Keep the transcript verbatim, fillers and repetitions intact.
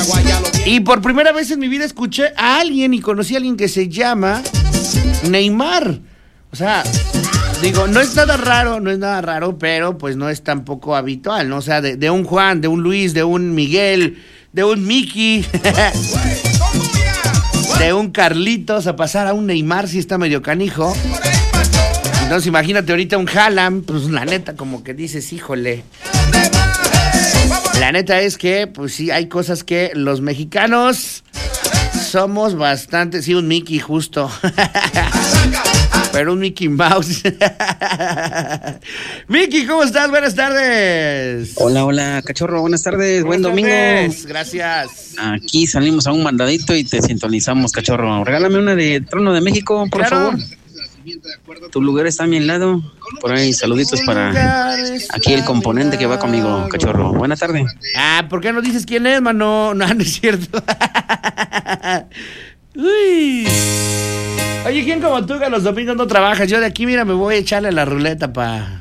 Y por primera vez en mi vida escuché a alguien y conocí a alguien que se llama Neymar. O sea, digo, no es nada raro, no es nada raro, pero pues no es tampoco habitual, ¿no? O sea, de, de un Juan, de un Luis, de un Miguel, de un Mickey, de un Carlitos a pasar a un Neymar, sí está medio canijo. Entonces imagínate ahorita un Haaland, pues la neta como que dices, híjole. La neta es que, pues sí, hay cosas que los mexicanos somos bastante, sí, un Mickey justo. Pero un Mickey Mouse. Mickey, ¿cómo estás? Buenas tardes. Hola, hola, cachorro, buenas tardes, buenas buen tardes. Domingo. Gracias. Aquí salimos a un mandadito y te sintonizamos, cachorro. Regálame una de Trono de México, por claro. favor. Tu lugar está a mi lado. Por ahí, saluditos para aquí el componente que va conmigo, cachorro. Buenas tardes. Ah, ¿por qué no dices quién es, mano? No, no es cierto. Uy. Oye, ¿quién como tú que los domingos no trabajas? Yo de aquí, mira, me voy a echarle la ruleta pa...